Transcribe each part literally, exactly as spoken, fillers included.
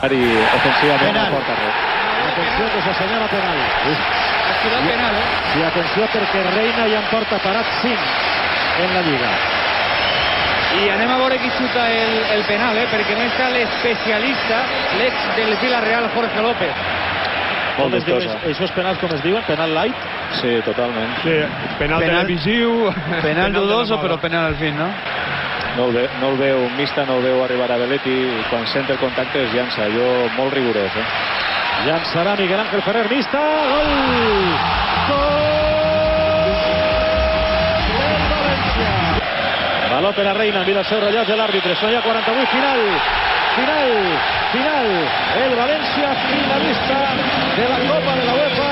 Y ofensivamente penal. no porta res. Atenció que s'assenyala penal. I, penal, eh? I atenció perquè Reina ja en porta parat cinc en la Lliga. I anem a veure qui xuta el, el penal, eh? Perquè no està l'especialista, l'ex del Villarreal, Jorge López. Com es diu, això és penal com es diuen? Penal light? Sí, totalment. Sí, penal, penal televisiu, penal, penal dudoso, però penal al fin, no? No el, ve, no el veu Mista, no el veu arribar a Belletti, i quan sent el contacte és llança, jo molt rigorós, eh? Llançarà Miguel Ángel Ferrer, Mista, gol! Gol! Del València! Baló per a Reina, mira el seu rellotge l'àrbitre, són ja quaranta-vuit, final! Final, final, el València finalista de la Copa de la UEFA.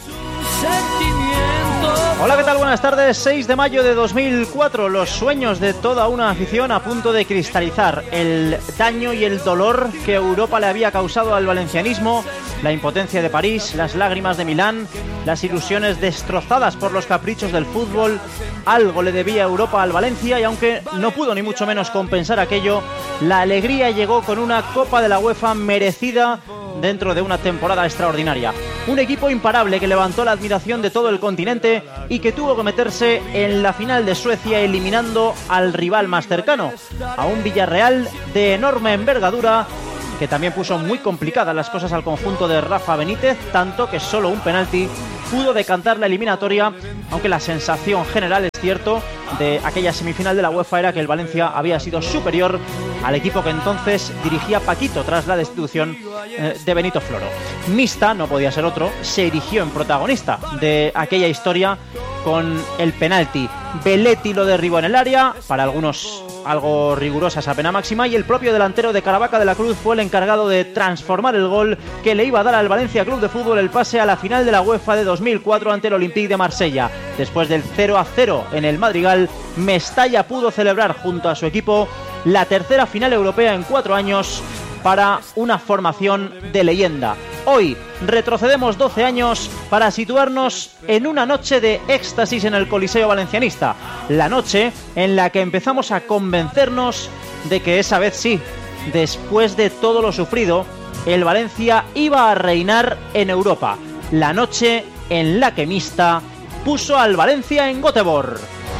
Hola, ¿qué tal? Buenas tardes. seis de mayo de dos mil cuatro, los sueños de toda una afición a punto de cristalizar. El daño y el dolor que Europa le había causado al valencianismo, la impotencia de París, las lágrimas de Milán, las ilusiones destrozadas por los caprichos del fútbol. Algo le debía Europa al Valencia y aunque no pudo ni mucho menos compensar aquello, la alegría llegó con una Copa de la UEFA merecida dentro de una temporada extraordinaria. Un equipo imparable que levantó la admiración de todo el continente y que tuvo que meterse en la final de Suecia eliminando al rival más cercano, a un Villarreal de enorme envergadura que también puso muy complicadas las cosas al conjunto de Rafa Benítez, tanto que solo un penalti pudo decantar la eliminatoria, aunque la sensación general, es cierto, de aquella semifinal de la UEFA era que el Valencia había sido superior al equipo que entonces dirigía Paquito tras la destitución eh, de Benito Floro. Mista, no podía ser otro, se erigió en protagonista de aquella historia con el penalti. Belletti lo derribó en el área, para algunos algo rigurosa esa pena máxima, y el propio delantero de Caravaca de la Cruz fue el encargado de transformar el gol que le iba a dar al Valencia Club de Fútbol el pase a la final de la UEFA de dos mil cuatro ante el Olympique de Marsella. Después del cero a cero en el Madrigal, Mestalla pudo celebrar junto a su equipo la tercera final europea en cuatro años para una formación de leyenda. Hoy retrocedemos doce años para situarnos en una noche de éxtasis en el Coliseo Valencianista. La noche en la que empezamos a convencernos de que esa vez sí, después de todo lo sufrido, el Valencia iba a reinar en Europa. La noche en la que Mista puso al Valencia en Göteborg.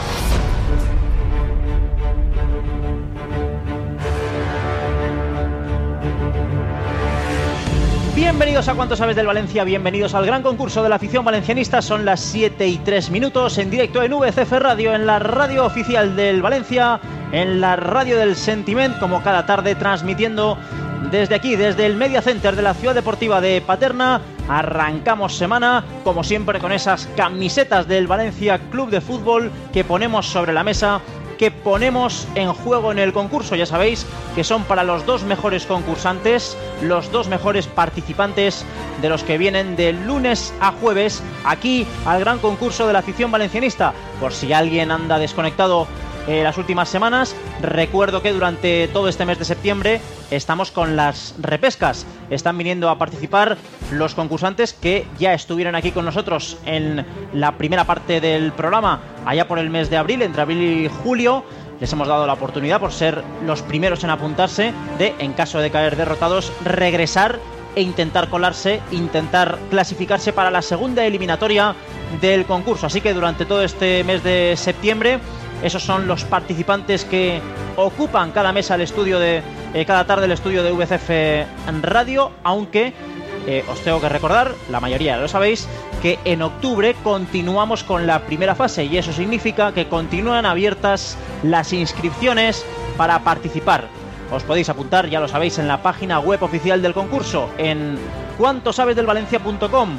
Bienvenidos a Cuánto Sabes del Valencia, bienvenidos al gran concurso de la afición valencianista. Son las siete y tres minutos en directo en V C F Radio, en la radio oficial del Valencia, en la radio del Sentiment, como cada tarde, transmitiendo desde aquí, desde el Media Center de la Ciudad Deportiva de Paterna. Arrancamos semana, como siempre, con esas camisetas del Valencia Club de Fútbol que ponemos sobre la mesa, que ponemos en juego en el concurso. Ya sabéis que son para los dos mejores concursantes, los dos mejores participantes de los que vienen de lunes a jueves aquí al gran concurso de la afición valencianista. Por si alguien anda desconectado eh, las últimas semanas, recuerdo que durante todo este mes de septiembre estamos con las repescas. Están viniendo a participar los concursantes que ya estuvieron aquí con nosotros en la primera parte del programa allá por el mes de abril, entre abril y julio. Les hemos dado la oportunidad, por ser los primeros en apuntarse, de, en caso de caer derrotados, regresar e intentar colarse, intentar clasificarse para la segunda eliminatoria del concurso. Así que durante todo este mes de septiembre, esos son los participantes que ocupan cada mesa el estudio de eh, cada tarde el estudio de V C F Radio, aunque eh, os tengo que recordar, la mayoría lo sabéis, que en octubre continuamos con la primera fase y eso significa que continúan abiertas las inscripciones para participar. Os podéis apuntar, ya lo sabéis, en la página web oficial del concurso, en cuánto sabes del valencia punto com,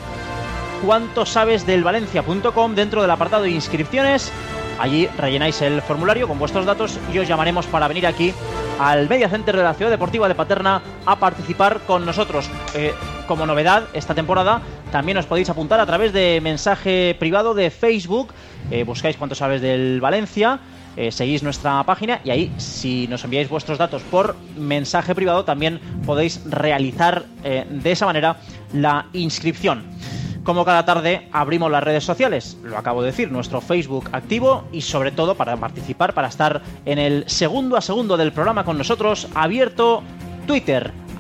cuánto sabes del valencia punto com, dentro del apartado de inscripciones. Allí rellenáis el formulario con vuestros datos y os llamaremos para venir aquí al Media Center de la Ciudad Deportiva de Paterna a participar con nosotros. Eh, como novedad esta temporada, también os podéis apuntar a través de mensaje privado de Facebook. Eh, buscáis Cuánto Sabes del Valencia, eh, seguís nuestra página y ahí, si nos enviáis vuestros datos por mensaje privado, también podéis realizar eh, de esa manera la inscripción. Como cada tarde, abrimos las redes sociales, lo acabo de decir, nuestro Facebook activo, y sobre todo para participar, para estar en el segundo a segundo del programa con nosotros, abierto Twitter,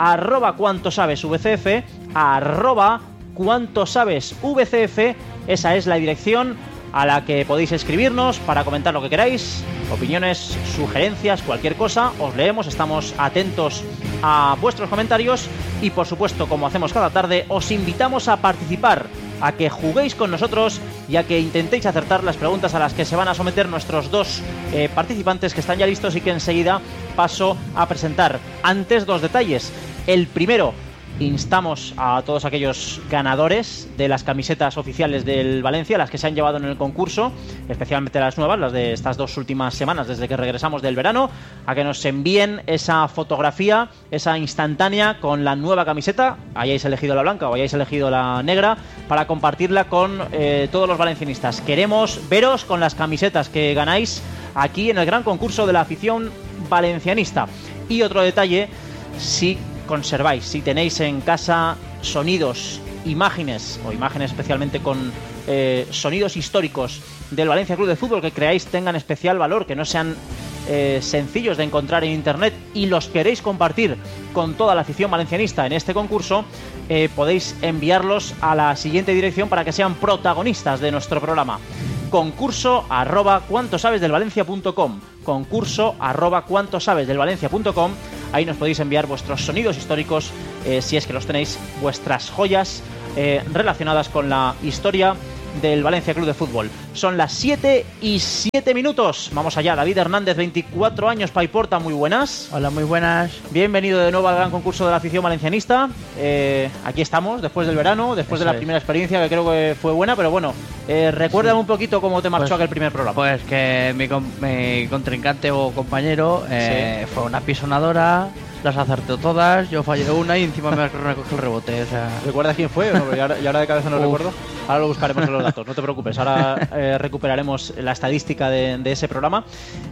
arroba cuánto sabes V C F, arroba cuánto sabes V C F, esa es la dirección a la que podéis escribirnos para comentar lo que queráis, opiniones, sugerencias, cualquier cosa, os leemos, estamos atentos a vuestros comentarios y por supuesto, como hacemos cada tarde, os invitamos a participar, a que juguéis con nosotros y a que intentéis acertar las preguntas a las que se van a someter nuestros dos eh, participantes que están ya listos y que enseguida paso a presentar. Antes, dos detalles. El primero, instamos a todos aquellos ganadores de las camisetas oficiales del Valencia, las que se han llevado en el concurso, especialmente las nuevas, las de estas dos últimas semanas desde que regresamos del verano, a que nos envíen esa fotografía, esa instantánea con la nueva camiseta, hayáis elegido la blanca o hayáis elegido la negra, para compartirla con eh, todos los valencianistas. Queremos veros con las camisetas que ganáis aquí en el gran concurso de la afición valencianista. Y otro detalle, si conserváis, si tenéis en casa sonidos, imágenes o imágenes especialmente con eh, sonidos históricos del Valencia Club de Fútbol que creáis tengan especial valor, que no sean eh, sencillos de encontrar en internet y los queréis compartir con toda la afición valencianista en este concurso, eh, podéis enviarlos a la siguiente dirección para que sean protagonistas de nuestro programa: concurso arroba cuánto sabes del valencia punto com, concurso arroba cuánto sabes del valencia punto com. Ahí nos podéis enviar vuestros sonidos históricos, eh, si es que los tenéis, vuestras joyas eh, relacionadas con la historia del Valencia Club de Fútbol. Son las siete y siete minutos. Vamos allá. David Hernández, veinticuatro años, Paiporta, muy buenas. Hola, muy buenas. Bienvenido de nuevo al gran concurso de la afición valencianista. Eh, aquí estamos, después del verano, después Eso de la es. primera experiencia, que creo que fue buena, pero bueno, eh, recuérdame sí. un poquito cómo te marchó pues, aquel primer programa. Pues que mi, mi contrincante o compañero eh, sí. fue una pisonadora. Las acertó todas, yo fallé una y encima me recogió el rebote. O sea... ¿Recuerdas quién fue? No, y, ahora, y ahora de cabeza no Uf. recuerdo. Ahora lo buscaremos en los datos, no te preocupes. Ahora eh, recuperaremos la estadística de, de ese programa.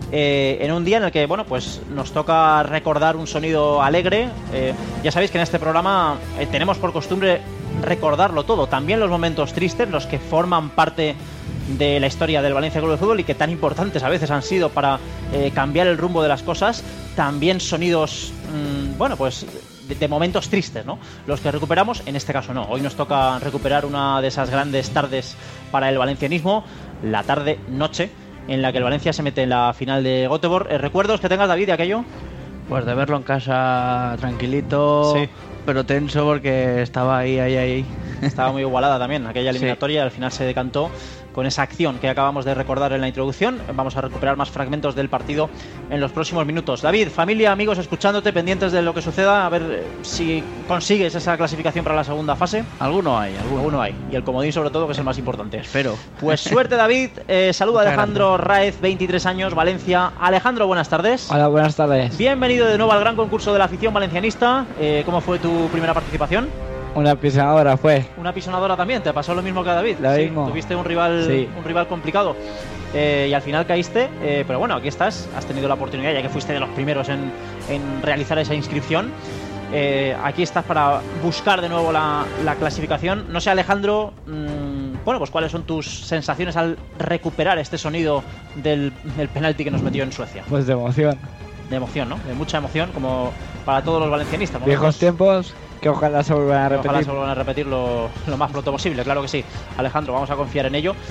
Eh, en un día en el que, bueno, pues nos toca recordar un sonido alegre. Eh, ya sabéis que en este programa eh, tenemos por costumbre recordarlo todo. También los momentos tristes, los que forman parte de la historia del Valencia Club de Fútbol y que tan importantes a veces han sido para eh, cambiar el rumbo de las cosas. También sonidos, mmm, bueno, pues de, de momentos tristes, ¿no? Los que recuperamos, en este caso no. Hoy nos toca recuperar una de esas grandes tardes para el valencianismo, la tarde-noche, en la que el Valencia se mete en la final de Göteborg. Eh, ¿Recuerdos que tengas, David, de aquello? Pues de verlo en casa tranquilito, sí. pero tenso porque estaba ahí, ahí, ahí. Estaba muy igualada también aquella eliminatoria, sí. Al final se decantó con esa acción que acabamos de recordar en la introducción. Vamos a recuperar más fragmentos del partido en los próximos minutos. David, familia, amigos, escuchándote, pendientes de lo que suceda, a ver si consigues esa clasificación para la segunda fase. Alguno hay, alguno, alguno hay. Y el comodín sobre todo, que es el más importante. Espero. Pues suerte, David. Eh, saluda a Alejandro Raez, veintitrés años, Valencia. Alejandro, buenas tardes. Hola, buenas tardes. Bienvenido de nuevo al gran concurso de la afición valencianista. Eh, ¿Cómo fue tu primera participación? Una pisonadora fue. Una pisonadora también, te pasó lo mismo que a David. Lo sí, mismo. Tuviste un rival, sí. un rival complicado eh, y al final caíste, eh, pero bueno, aquí estás, has tenido la oportunidad, ya que fuiste de los primeros en, en realizar esa inscripción. Eh, aquí estás para buscar de nuevo la, la clasificación. No sé, Alejandro, mmm, bueno, pues cuáles son tus sensaciones al recuperar este sonido del, del penalti que nos metió en Suecia. Pues de emoción. De emoción, ¿no? De mucha emoción, como para todos los valencianistas. Viejos tiempos que ojalá se vuelvan a repetir. Ojalá se vuelvan a repetir lo, lo más pronto posible, claro que sí. Alejandro, vamos a confiar en ello.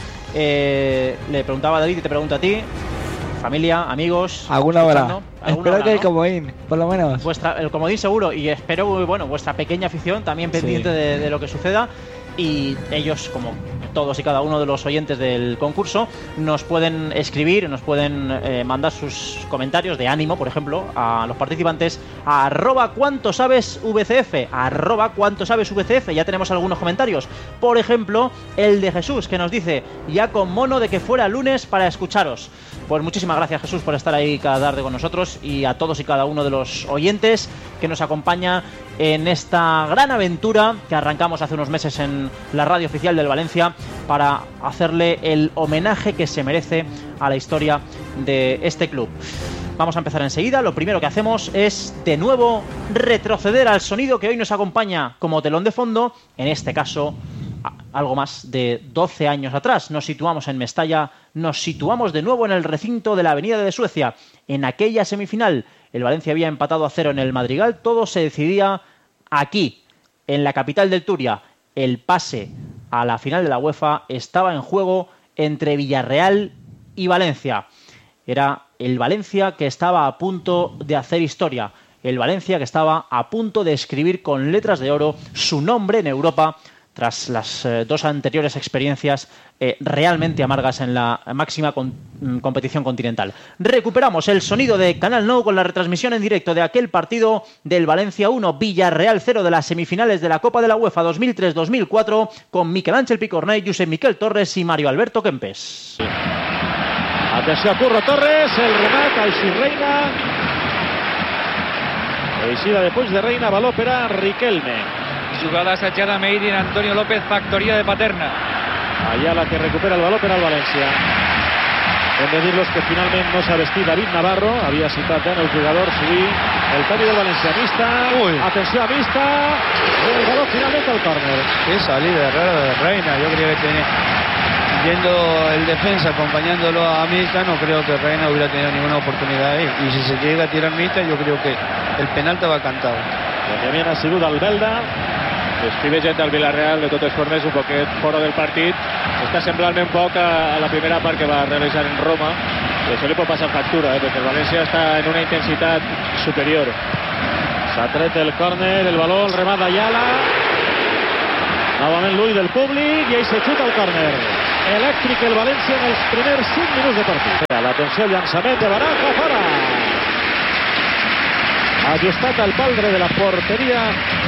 Eh, le preguntaba a David y te pregunto a ti. Familia, amigos. Alguna hora. Espero hora, que ¿no? el comodín, por lo menos. Vuestra, el comodín seguro. Y espero, bueno, vuestra pequeña afición también pendiente sí. de, de lo que suceda. Y ellos, como todos y cada uno de los oyentes del concurso, nos pueden escribir, nos pueden eh, mandar sus comentarios de ánimo, por ejemplo, a los participantes a arroba cuánto sabes V C F, arroba cuánto sabes V C F. Ya tenemos algunos comentarios. Por ejemplo, el de Jesús, que nos dice: ya con mono de que fuera lunes para escucharos. Pues muchísimas gracias, Jesús, por estar ahí cada tarde con nosotros, y a todos y cada uno de los oyentes que nos acompaña en esta gran aventura que arrancamos hace unos meses en la radio oficial del Valencia para hacerle el homenaje que se merece a la historia de este club. Vamos a empezar enseguida. Lo primero que hacemos es de nuevo retroceder al sonido que hoy nos acompaña como telón de fondo, en este caso algo más de doce años atrás. Nos situamos en Mestalla, nos situamos de nuevo en el recinto de la Avenida de Suecia, en aquella semifinal El Valencia había empatado a cero en el Madrigal. Todo se decidía aquí, en la capital del Turia. El pase a la final de la UEFA estaba en juego entre Villarreal y Valencia. Era el Valencia que estaba a punto de hacer historia. El Valencia que estaba a punto de escribir con letras de oro su nombre en Europa tras las eh, dos anteriores experiencias eh, realmente amargas en la máxima con, mm, competición continental. Recuperamos el sonido de Canal Nou con la retransmisión en directo de aquel partido del Valencia uno, Villarreal cero de las semifinales de la Copa de la UEFA dos mil tres dos mil cuatro con Miquel Ángel Picornell, Josep Miquel Torres y Mario Alberto Kempes. Atenció a Curro Torres, el remate, així Reina. Eixida de Puig de Reina, baló per a Riquelme. Jugada assetjada made in Antonio López, factoria de Paterna. Ayala que recupera el baló per al València. Hem de dir-los que finalment no s'ha vestit David Navarro, havia citat en el jugador civil, el canvi del valencianista. Uy. Atenció a Mista, el baló finalmente al córner. Qué salida rara de Reina, yo creo que tenía, yendo el defensa acompañándolo a Mista, no creo que Reina hubiera tenido ninguna oportunidad ahí. Y si se llega a tirar Mista, yo creo que el penal estaba cantado. Benjamín ha sigut el Belda. Escrive gent del Villarreal, de totes formes, un poquet fora del partit. Està semblant un poc a, a la primera part que va realitzar en Roma. I això li pot passar factura, eh, perquè el València està en una intensitat superior. S'ha tret el córner, el baló, el remat d'Ayala. Novament l'ull del públic i ahí se xuta el córner. Elèctric el València en els primers cinc minuts de partit. L'atenció al llançament de Baraja, fora. Ajustat al paldre de la porteria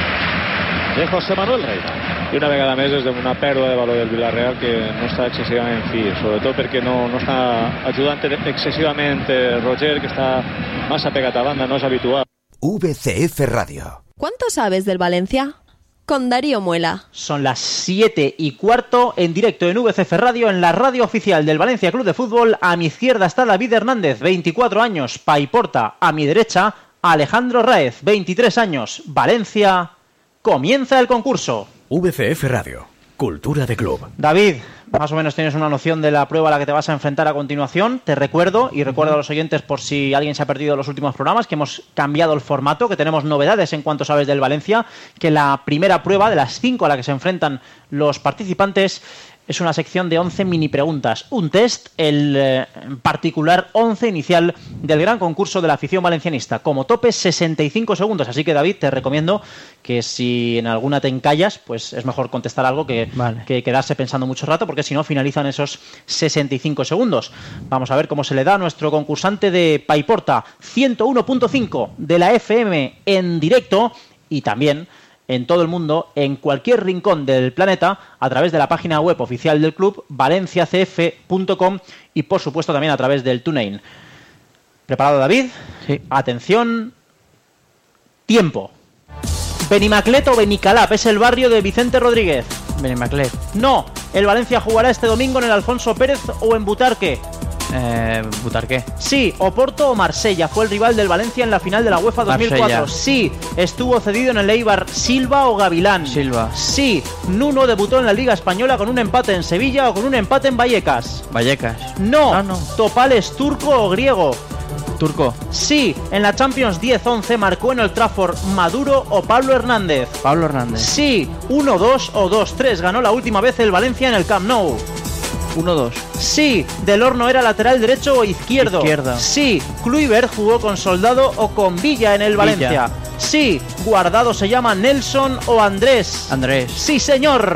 de José Manuel Reina. I una vegada més és una pèrdua de valor del Villarreal que no està excessivament fi, sobretot perquè no, no està ajudant excessivament Roger, que està massa pegat a banda, no és habitual. V C F Radio. ¿Cuánto sabes del Valencia? Con Darío Muela. Son las siete y cuarto en directo en V C F Radio, en la radio oficial del Valencia Club de Fútbol. A mi izquierda está David Hernández, veinticuatro años, Paiporta. A mi derecha, Alejandro Raez, veintitrés años, Valencia. Comienza el concurso. V C F Radio, cultura de club. David, más o menos tienes una noción de la prueba a la que te vas a enfrentar a continuación. Te recuerdo, y recuerdo a los oyentes por si alguien se ha perdido los últimos programas, que hemos cambiado el formato, que tenemos novedades en cuanto sabes del Valencia, que la primera prueba de las cinco a la que se enfrentan los participantes es una sección de once mini preguntas, un test, el eh, particular once inicial del gran concurso de la afición valencianista. Como tope, sesenta y cinco segundos. Así que, David, te recomiendo que si en alguna te encallas, pues es mejor contestar algo que, vale. que quedarse pensando mucho rato, porque si no, finalizan esos sesenta y cinco segundos. Vamos a ver cómo se le da a nuestro concursante de Paiporta, ciento uno punto cinco de la F M en directo y también en todo el mundo, en cualquier rincón del planeta, a través de la página web oficial del club, valencia c f punto com, y por supuesto también a través del TuneIn. ¿Preparado, David? Sí. Atención. Tiempo. Benimaclet o Benicalap es el barrio de Vicente Rodríguez. Benimaclet. No. El Valencia jugará este domingo en el Alfonso Pérez o en Butarque. Eh, ¿Butarque? Sí. Oporto o Marsella fue el rival del Valencia en la final de la UEFA dos mil cuatro. Marsella. Sí. Estuvo cedido en el Eibar. Silva o Gavilán. Silva. Sí. Nuno debutó en la Liga Española con un empate en Sevilla o con un empate en Vallecas. Vallecas. No. Ah, no. Topales, turco o griego. Turco. Sí. En la Champions diez once marcó en el Trafford Maduro o Pablo Hernández. Pablo Hernández. Sí. uno dos o dos tres ganó la última vez el Valencia en el Camp Nou. uno dos. Sí. Del Horno era lateral derecho o izquierdo. Izquierda. Sí. Kluivert jugó con Soldado o con Villa en el Valencia. Villa. Sí. Guardado se llama Nelson o Andrés. Andrés. Sí, señor.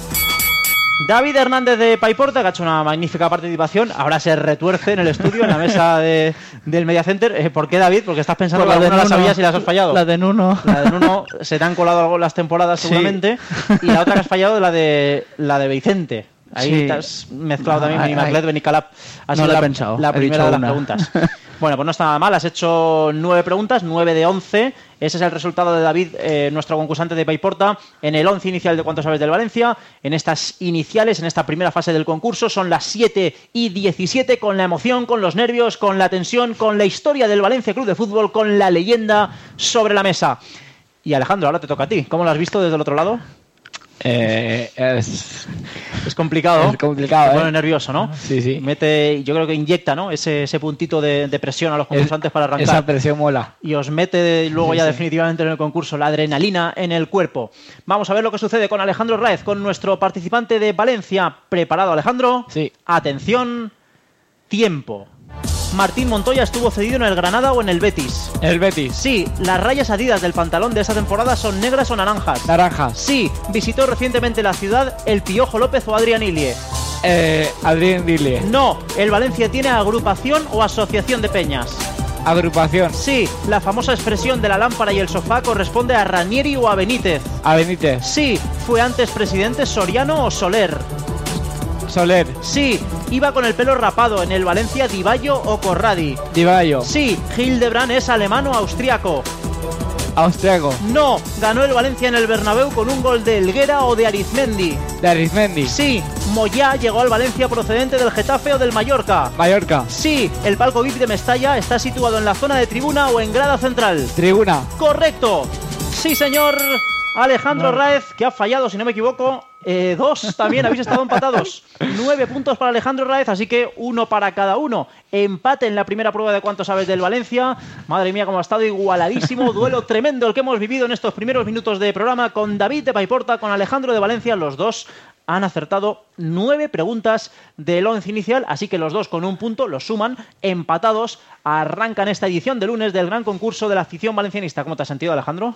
David Hernández de Paiporta, que ha hecho una magnífica participación. Ahora se retuerce en el estudio, en la mesa de, del Media Center. Eh, ¿Por qué, David? Porque estás pensando Por que la alguna de las Nuno. sabías y las has fallado. La de Nuno. La de Nuno se te han colado algo las temporadas seguramente. Sí. Y la otra que has fallado, la de la de Vicente. Ahí Sí. te has mezclado No, también ay, Benimaclet, ay. Benicalap. Ha No sido lo he la, pensado, la he primera dicho de las una. preguntas. Bueno, pues no está nada mal. Has hecho nueve preguntas, nueve de once. Ese es el resultado de David, eh, nuestro concursante de Paiporta, en el once inicial de Cuánto Sabes del Valencia. En estas iniciales, en esta primera fase del concurso, son las siete y diecisiete, con la emoción, con los nervios, con la tensión, con la historia del Valencia Club de Fútbol, con la leyenda sobre la mesa. Y Alejandro, ahora te toca a ti. ¿Cómo lo has visto desde el otro lado? Eh, es... es complicado. Es complicado, Se pone ¿eh? nervioso, ¿no? Sí, sí. Mete, yo creo que inyecta, ¿no? Ese, ese puntito de, de presión a los concursantes es, para arrancar. Esa presión mola. Y os mete luego sí, ya sí. definitivamente en el concurso la adrenalina en el cuerpo. Vamos a ver lo que sucede con Alejandro Raez, con nuestro participante de Valencia. ¿Preparado, Alejandro? Sí. Atención, tiempo. Martín Montoya estuvo cedido en el Granada o en el Betis. El Betis. Sí. Las rayas adidas del pantalón de esta temporada son negras o naranjas. Naranjas. Sí. Visitó recientemente la ciudad el Piojo López o Adrián Ilie. Eh, Adrián Dille. No. El Valencia tiene agrupación o asociación de peñas. Agrupación. Sí. La famosa expresión de la lámpara y el sofá corresponde a Ranieri o a Benítez. A Benítez. Sí. ¿Fue antes presidente Soriano o Soler? Soler. Sí. ¿Iba con el pelo rapado en el Valencia Di Baio o Corradi? Di Baio. Sí. ¿Hildebrand es alemán o austriaco? Austriaco. No. ¿Ganó el Valencia en el Bernabéu con un gol de Helguera o de Arizmendi? De Arizmendi. Sí. ¿Moyá llegó al Valencia procedente del Getafe o del Mallorca? Mallorca. Sí. ¿El palco V I P de Mestalla está situado en la zona de tribuna o en grada central? Tribuna. Correcto. Sí, señor. Alejandro no. Raez, que ha fallado, si no me equivoco, eh, dos también, habéis estado empatados. Nueve puntos para Alejandro Raez, así que uno para cada uno. Empate en la primera prueba de cuánto sabes del Valencia. Madre mía, cómo ha estado igualadísimo. Duelo tremendo el que hemos vivido en estos primeros minutos de programa con David de Paiporta, con Alejandro de Valencia. Los dos han acertado nueve preguntas del once inicial, así que los dos con un punto los suman, empatados. Arrancan esta edición de lunes del gran concurso de la afición valencianista. ¿Cómo te has sentido, Alejandro?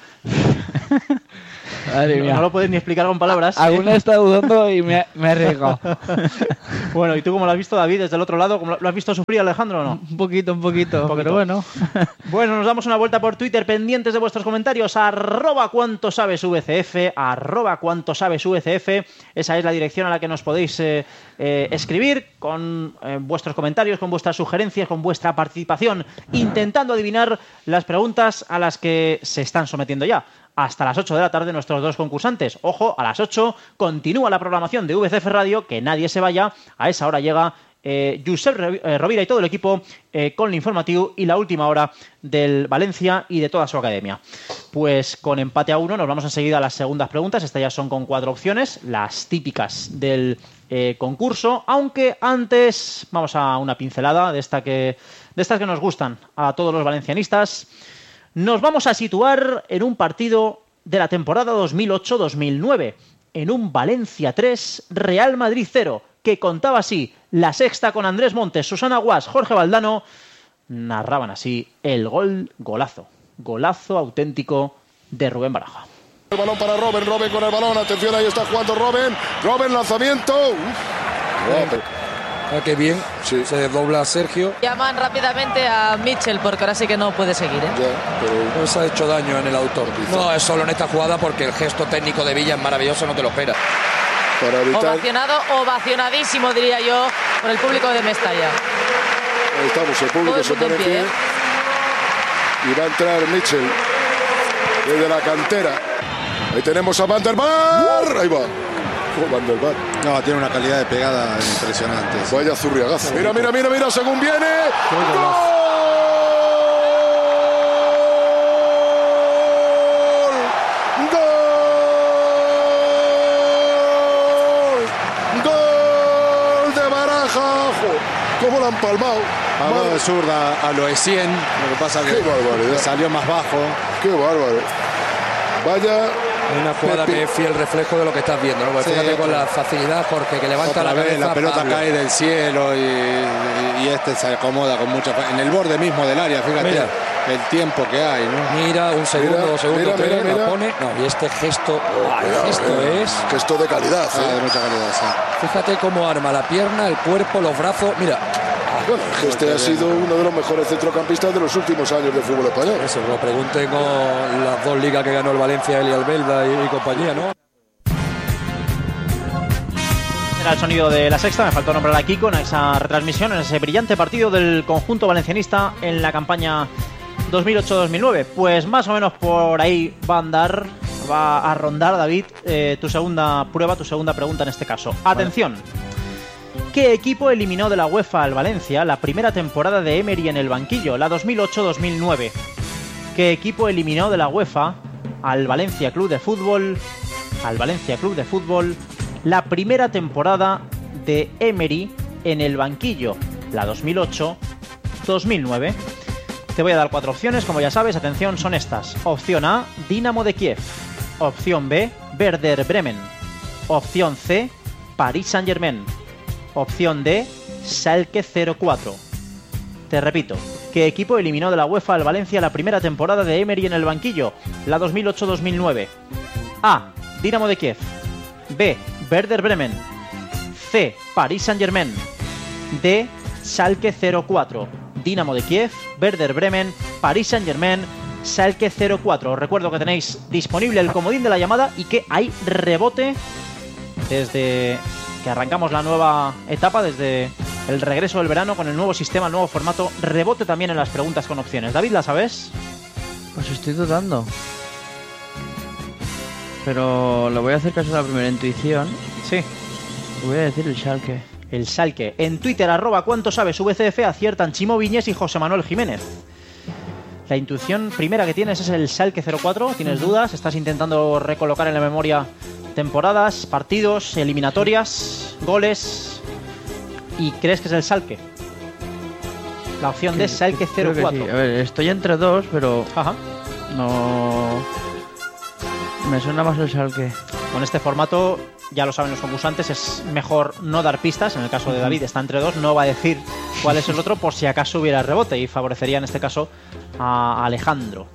Madre mía. No, no lo puedes ni explicar con palabras. Aún he estado dudando y me, me he arriesgado. Bueno, ¿y tú cómo lo has visto, David, desde el otro lado? ¿Cómo lo has visto sufrir, Alejandro, o no? Un poquito, un poquito, un poquito. Pero bueno. Bueno, nos damos una vuelta por Twitter, pendientes de vuestros comentarios. Arroba cuánto sabes V C F, arroba cuánto sabes V C F. Esa es la dirección a la que nos podéis eh, eh, escribir con eh, vuestros comentarios, con vuestras sugerencias, con vuestra participación, intentando adivinar las preguntas a las que se están sometiendo ya. Hasta las ocho de la tarde nuestros dos concursantes. Ojo, a las ocho continúa la programación de V C F Radio, que nadie se vaya. A esa hora llega eh, Josep Rovira y todo el equipo eh, con el informativo y la última hora del Valencia y de toda su academia. Pues con empate a uno nos vamos enseguida a las segundas preguntas. Estas ya son con cuatro opciones, las típicas del eh, concurso. Aunque antes vamos a una pincelada de, esta que, de estas que nos gustan a todos los valencianistas. Nos vamos a situar en un partido de la temporada dos mil ocho dos mil nueve, en un Valencia tres, Real Madrid cero, que contaba así: La Sexta con Andrés Montes, Susana Guas, Jorge Valdano, narraban así el gol, golazo, golazo auténtico de Rubén Baraja. El balón para Robben, Robben con el balón, atención, ahí está jugando Robben, Robben lanzamiento. Uf. Ah, qué bien, sí. Se desdobla Sergio. Llaman rápidamente a Mitchell porque ahora sí que no puede seguir, ¿eh? Ya, pero no se ha hecho daño en el autor. No, es solo en esta jugada porque el gesto técnico de Villa es maravilloso, no te lo esperas. Para evitar... Ovacionado, ovacionadísimo diría yo por el público de Mestalla. Ahí estamos, el público se pone en pie. Y va a entrar Mitchell desde la cantera. Ahí tenemos a Van der Vaart. Ahí va. Van der Vaart. No, tiene una calidad de pegada impresionante. Vaya zurriagazo. Mira, mira, mira, mira, según viene. ¡Gol! ¡Gol! ¡Gol de Baraja! ¿Cómo lo han palmado? Palmado de zurda a lo Essien. Lo que pasa es que salió más bajo. ¡Qué bárbaro! Vaya... Una jugada que es fiel reflejo de lo que estás viendo, ¿no? Pues sí, fíjate con la facilidad, Jorge, que levanta la cabeza. La pelota Pablo. cae del cielo y, y este se acomoda con mucha... En el borde mismo del área, fíjate mira. El tiempo que hay, ¿no? Mira, un segundo, mira, dos segundos, mira, tres, mira, la mira. pone. No, y este gesto, oh, el gesto mira, es... Gesto de calidad, ah, ¿eh? de mucha calidad, sí. Fíjate cómo arma la pierna, el cuerpo, los brazos, mira... Bueno, este ha sido uno de los mejores centrocampistas de los últimos años del fútbol español. Eso, lo pregunten con las dos ligas que ganó el Valencia, Eli Albelda y, y compañía, ¿no? Era el sonido de La Sexta, me faltó nombrar a Kiko en esa retransmisión, en ese brillante partido del conjunto valencianista en la campaña dos mil ocho dos mil nueve. Pues más o menos por ahí va a andar, va a rondar, David, eh, tu segunda prueba, tu segunda pregunta en este caso. Atención. Vale. ¿Qué equipo eliminó de la UEFA al Valencia la primera temporada de Emery en el banquillo, la dos mil ocho dos mil nueve? ¿Qué equipo eliminó de la UEFA al Valencia Club de Fútbol al Valencia Club de Fútbol la primera temporada de Emery en el banquillo, la dos mil ocho dos mil nueve. Te voy a dar cuatro opciones, como ya sabes, atención, son estas. Opción A, Dinamo de Kiev. Opción B, Werder Bremen. Opción C, Paris Saint-Germain. Opción D, Schalke cero cuatro. Te repito, ¿qué equipo eliminó de la UEFA al Valencia la primera temporada de Emery en el banquillo, la dos mil ocho dos mil nueve? A, Dinamo de Kiev. B, Werder Bremen. C, Paris Saint-Germain. D, Schalke cero cuatro. Dinamo de Kiev, Werder Bremen, Paris Saint-Germain, Schalke cero cuatro. Os recuerdo que tenéis disponible el comodín de la llamada y que hay rebote desde que arrancamos la nueva etapa, desde el regreso del verano con el nuevo sistema, el nuevo formato. Rebote también en las preguntas con opciones. David, ¿la sabes? Pues estoy dudando. Pero lo voy a hacer caso de la primera intuición. Sí. Voy a decir el Schalke. El Schalke. En Twitter, arroba cuánto sabes V C F, aciertan Chimo Viñes y José Manuel Jiménez. La intuición primera que tienes es el Schalke cero cuatro. ¿Tienes dudas? ¿Estás intentando recolocar en la memoria temporadas, partidos, eliminatorias, goles? ¿Y crees que es el Schalke? La opción de Schalke cero cuatro. Sí. A ver, estoy entre dos, pero... Ajá. No... Me suena más el Schalke. Con este formato, ya lo saben los concursantes, es mejor no dar pistas. En el caso de David está entre dos, no va a decir cuál es el otro por si acaso hubiera rebote, y favorecería en este caso a Alejandro.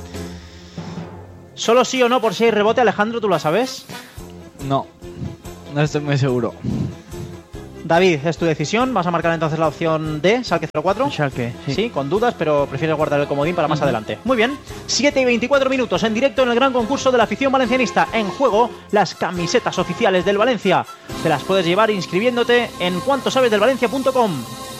Solo sí o no por si hay rebote. Alejandro, ¿tú lo sabes? No, no estoy muy seguro. David, es tu decisión. ¿Vas a marcar entonces la opción D, Schalke cero cuatro? Schalke, sí. Sí, con dudas, pero prefieres guardar el comodín para más uh-huh. adelante. Muy bien. siete y veinticuatro minutos en directo en el gran concurso de la afición valencianista. En juego, las camisetas oficiales del Valencia. Te las puedes llevar inscribiéndote en cuanto sabes del valencia punto com.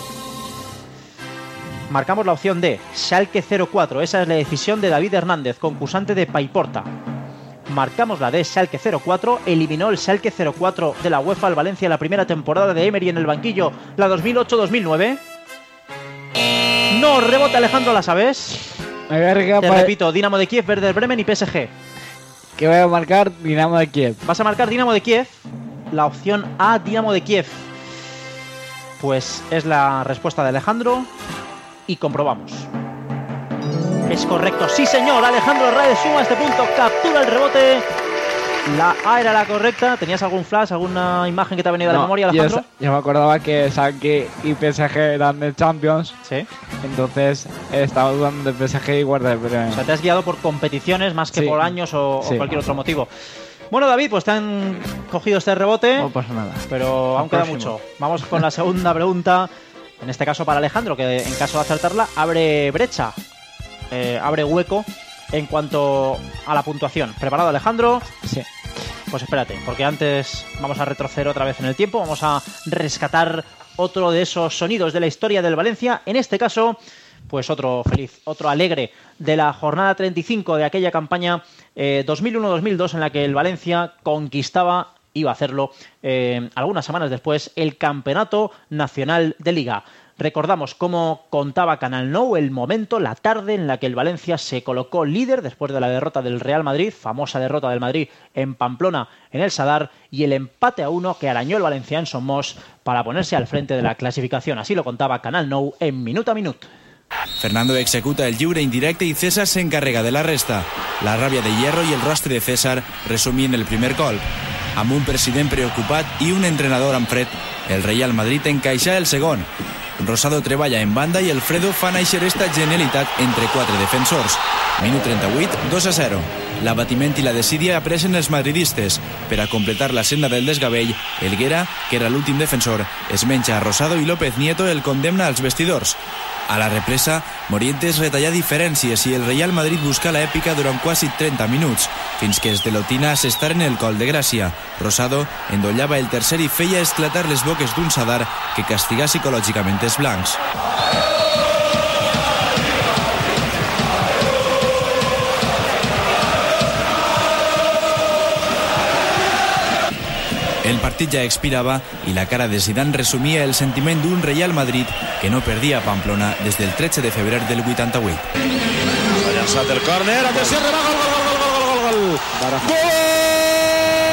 Marcamos la opción D, Schalke cero cuatro. Esa es la decisión de David Hernández, concursante de Paiporta. Marcamos la de Schalke cero cuatro. Eliminó el Schalke cero cuatro de la UEFA al Valencia la primera temporada de Emery en el banquillo, la dos mil ocho dos mil nueve. No, rebote Alejandro, ¿la sabes? Me voy a Te para... repito, Dinamo de Kiev, Werder Bremen y P S G. Que voy a marcar Dinamo de Kiev. ¿Vas a marcar Dinamo de Kiev? La opción A, Dinamo de Kiev. Pues es la respuesta de Alejandro y comprobamos. Es correcto, sí señor, Alejandro Herrera suma este punto, captura el rebote. La A era la correcta. ¿Tenías algún flash, alguna imagen que te ha venido a la no, memoria, Alejandro? Yo, yo me acordaba que Schalke y P S G eran de Champions. Sí. Entonces estaba dudando de P S G y Werder Bremen. O sea, te has guiado por competiciones más que sí. por años o, sí. o cualquier otro motivo. Bueno, David, pues te han cogido este rebote. No pasa nada. Pero aún queda mucho. Vamos con la segunda pregunta. En este caso para Alejandro, que en caso de acertarla abre brecha. Eh, abre hueco en cuanto a la puntuación. ¿Preparado, Alejandro? Sí. Pues espérate, porque antes vamos a retroceder otra vez en el tiempo. Vamos a rescatar otro de esos sonidos de la historia del Valencia. En este caso, pues otro feliz, otro alegre de la jornada treinta y cinco de aquella campaña eh, dos mil uno dos mil dos en la que el Valencia conquistaba, iba a hacerlo eh, algunas semanas después, el Campeonato Nacional de Liga. Recordamos cómo contaba Canal Nou el momento, la tarde en la que el Valencia se colocó líder después de la derrota del Real Madrid, famosa derrota del Madrid en Pamplona, en el Sadar, y el empate a uno que arañó el Valencia en Somos para ponerse al frente de la clasificación. Así lo contaba Canal Nou en Minut a Minut. Fernando executa el lliure indirecte i César s'encarrega de la resta. La ràbia de Hierro i el rostre de César resumien el primer colp. Amb un president preocupat i un entrenador amb fred, el Real Madrid encaixa el segon. Rosado treballa en banda i Alfredo fa néixer esta genialitat entre quatre defensors. Minut trenta-vuit, dos a zero. L'abatiment i la desídia apresen els madridistes. Per a completar la senda del desgavell, Helguera, que era l'últim defensor, es menja a Rosado i López Nieto el condemna als vestidors. A la represa, Morientes retalla diferències i el Real Madrid busca l'èpica durant quasi trenta minuts, fins que els de Lotina s'estaren el col de gràcia. Rosado endollava el tercer i feia esclatar les boques d'un Sadar que castigà psicològicament els blancs. El partit ja expirava i la cara de Zidane resumia el sentiment d'un Real Madrid que no perdia a Pamplona des del tretze de febrer del vuitanta-vuit. Ha llançat el córner, atenció, rebat, gol, gol, gol, gol, gol, gol, gol, gol!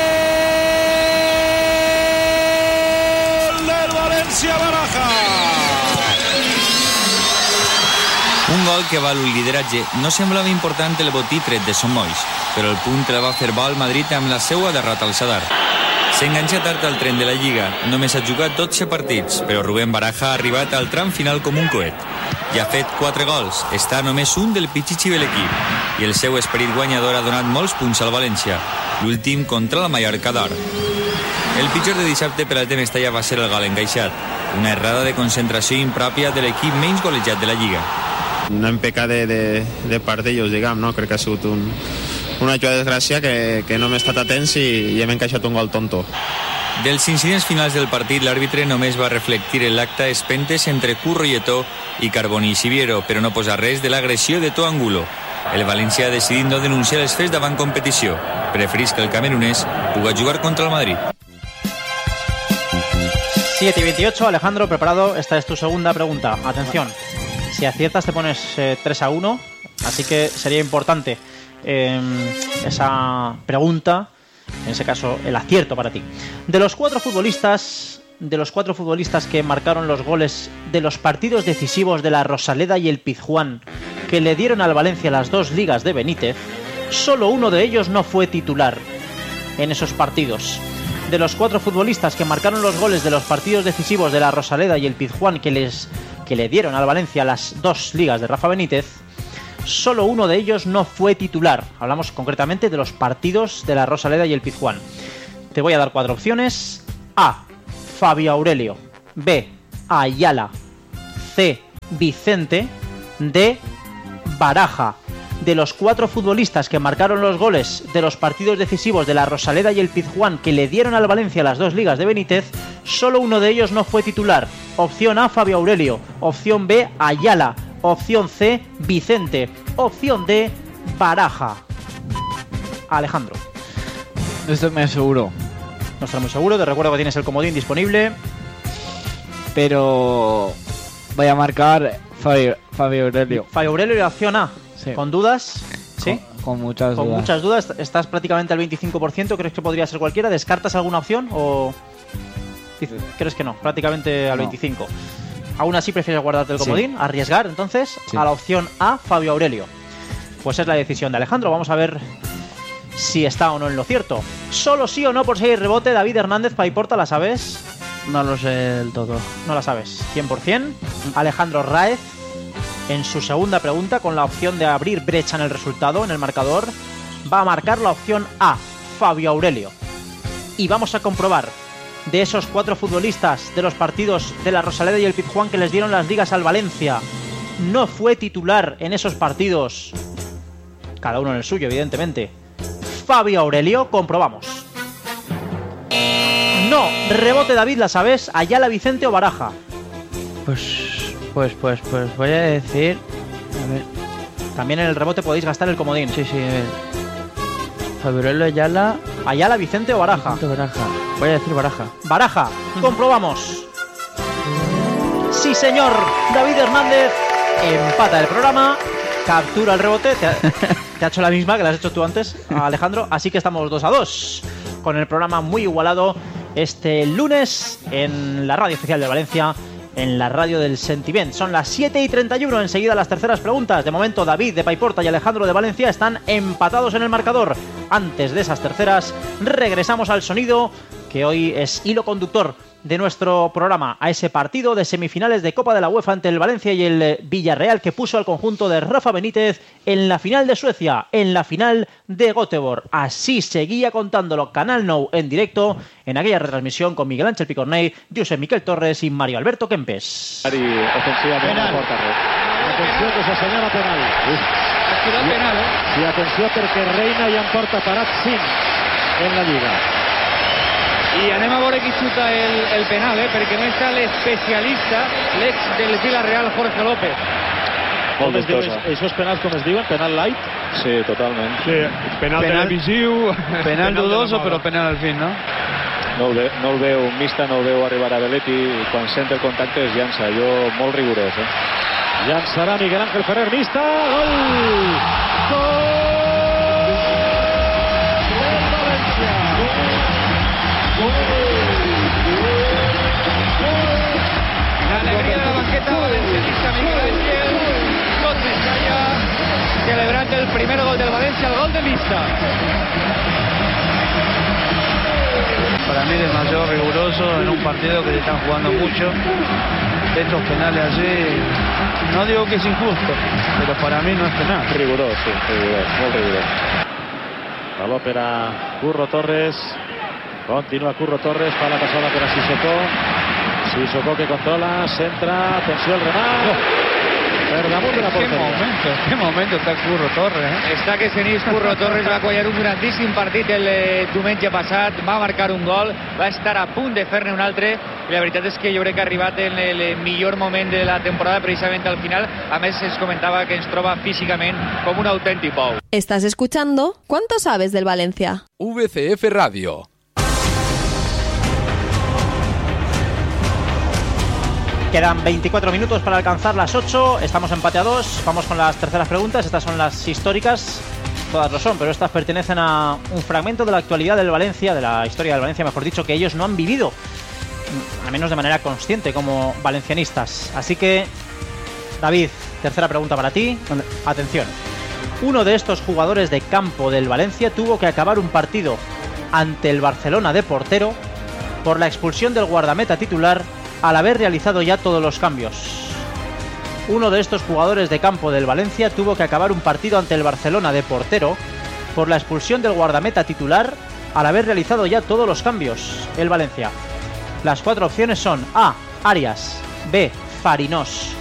gol que val un lideratge. No semblava important el botí tret de Son Moix, però el punt el va fer bo al Madrid amb la seua derrota al Sadar. S'enganxa tard al tren de la Lliga. Només ha jugat dotze partits, però Rubén Baraja ha arribat al tram final com un coet. I ha fet quatre gols. Està només un del Pichichi de l'equip. I el seu esperit guanyador ha donat molts punts al València. L'últim contra la Mallorca d'Or. El pitjor de dissabte per al de Mestalla va ser el gol encaixat. Una errada de concentració impròpia de l'equip menys golejat de la Lliga. No hem pecat de, de, de partillos, diguem, no? Crec que ha sigut un, una jugada de desgràcia que, que no hem estat atents i, i hem encaixat un gol tonto. Dels incidents finals del partit, l'àrbitre només va reflectir en l'acte espentes entre Curro i Eto'o i Carboni i Siviero, però no posa res de l'agressió de To Angulo. El València ha decidit no denunciar els fets davant competició. Preferís que el camerunès puga jugar contra el Madrid. siete y veintiocho, Alejandro, preparado. Esta es tu segunda pregunta. Atención. Si aciertas te pones eh, tres a uno, así que sería importante eh, esa pregunta, en ese caso el acierto para ti. De los cuatro futbolistas, de los cuatro futbolistas que marcaron los goles de los partidos decisivos de la Rosaleda y el Pizjuán, que le dieron al Valencia las dos ligas de Benítez, solo uno de ellos no fue titular en esos partidos. De los cuatro futbolistas que marcaron los goles de los partidos decisivos de la Rosaleda y el Pizjuán, que les que le dieron al Valencia las dos ligas de Rafa Benítez, solo uno de ellos no fue titular. Hablamos concretamente de los partidos de la Rosaleda y el Pizjuán. Te voy a dar cuatro opciones. A. Fabio Aurelio. B. Ayala. C. Vicente. D. Baraja. De los cuatro futbolistas que marcaron los goles de los partidos decisivos de la Rosaleda y el Pizjuán, que le dieron al Valencia las dos ligas de Benítez, solo uno de ellos no fue titular. Opción A, Fabio Aurelio. Opción B, Ayala. Opción C, Vicente. Opción D, Baraja. Alejandro. No estoy muy seguro. No estoy muy seguro, te recuerdo que tienes el comodín disponible. Pero voy a marcar Fabio, Fabio Aurelio. Fabio Aurelio y la opción A. Sí. ¿Con dudas? ¿Sí? Con, con muchas con dudas. Con muchas dudas. Estás prácticamente al veinticinco por ciento. ¿Crees que podría ser cualquiera? ¿Descartas alguna opción o...? ¿Crees que no? Prácticamente al no. veinticinco. ¿Aún así prefieres guardarte el comodín? Sí. ¿Arriesgar entonces? Sí. A la opción A, Fabio Aurelio. Pues es la decisión de Alejandro. Vamos a ver si está o no en lo cierto. Solo sí o no por seis rebote. David Hernández, Paiporta, ¿la sabes? No lo sé del todo. No la sabes. cien por ciento. Alejandro Raez, en su segunda pregunta, con la opción de abrir brecha en el resultado, en el marcador, va a marcar la opción A, Fabio Aurelio. Y vamos a comprobar, de esos cuatro futbolistas de los partidos de la Rosaleda y el Pizjuán que les dieron las ligas al Valencia, no fue titular en esos partidos, cada uno en el suyo, evidentemente, Fabio Aurelio. Comprobamos. No, rebote David, ¿la sabes? Ayala, Vicente o Baraja. Pues... Pues, pues, pues voy a decir... A ver. También en el rebote podéis gastar el comodín. Sí, sí, a ver. Fabio Ayala... Ayala, Vicente o Baraja. Vicente, Baraja. Voy a decir Baraja. Baraja. Comprobamos. Sí, señor. David Hernández empata el programa. Captura el rebote. Te ha, te ha hecho la misma que la has hecho tú antes, Alejandro. Así que estamos dos a dos. Con el programa muy igualado este lunes en la radio oficial de Valencia, en la radio del Sentiment. Son las siete y treinta y uno, enseguida las terceras preguntas. De momento David de Paiporta y Alejandro de Valencia están empatados en el marcador. Antes de esas terceras regresamos al sonido que hoy es hilo conductor de nuestro programa, a ese partido de semifinales de Copa de la UEFA ante el Valencia y el Villarreal, que puso al conjunto de Rafa Benítez en la final de Suecia, en la final de Göteborg. Así seguía contándolo Canal Nou en directo en aquella retransmisión con Miguel Ángel Picornell, Josep Miquel Torres y Mario Alberto Kempes. Ofensivamente atenció que se senyala penal. Activat penal, eh? I atenció perquè Reina ja en porta parat cinc en la Lliga. I anem a veure qui xuta el, el penal, eh? Perquè no està l'especialista, l'ex del Villarreal, Jorge López. Com es diu, això és penal, com es diuen? Penal light? Sí, totalment. Sí, penal, penal televisiu... Penal dudoso, però penal al fin, no? No el, ve, no el veu mixta, no el veu arribar a Belletti, i quan sent el contacte es llança, allò molt rigorós, eh? Llançarà Miguel Ángel Ferrer, mixta, gol! Gol! La alegría de la banqueta valencianista, Miguel Ángel. Dos el primer gol del Valencia, el gol de Mista. Para mí demasiado riguroso en un partido que se están jugando mucho. Estos penales allí, no digo que es injusto, pero para mí no es penal. Riguroso, sí, riguroso, muy riguroso. Baló per a Curro Torres. Continua Curro Torres, fa la passada per a Sissoko. Sissoko que controla, centra, atenció al remat. Per damunt de la porteria. Qué momento, qué momento està Curro Torres. Eh? Està que Senís Curro Torres va guanyar un grandíssim partit el eh, diumenge passat, va marcar un gol, va estar a punt de fer-ne un altre, i la veritat és que jo crec que ha arribat en el millor moment de la temporada, precisament al final. A més, es comentava que ens troba físicament com un autèntic bou. Estás escuchando ¿Cuánto sabes del Valencia? V C F Radio. Quedan veinticuatro minutos para alcanzar las ocho. Estamos empate a dos. Vamos con las terceras preguntas. Estas son las históricas. Todas lo son, pero estas pertenecen a un fragmento de la actualidad del Valencia, de la historia del Valencia, mejor dicho, que ellos no han vivido, al menos de manera consciente, como valencianistas. Así que, David, tercera pregunta para ti. Atención. Uno de estos jugadores de campo del Valencia tuvo que acabar un partido ante el Barcelona de portero por la expulsión del guardameta titular al haber realizado ya todos los cambios. Uno de estos jugadores de campo del Valencia tuvo que acabar un partido ante el Barcelona de portero por la expulsión del guardameta titular al haber realizado ya todos los cambios. El Valencia. Las cuatro opciones son A. Arias, B. Farinós,